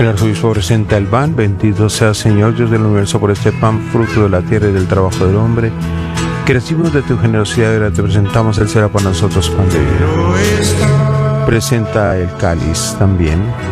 El arzobispo presenta el pan. Bendito sea, Señor Dios del universo, por este pan, fruto de la tierra y del trabajo del hombre, que recibimos de tu generosidad y ahora te presentamos. Él será para nosotros pan de vida. Presenta el cáliz también.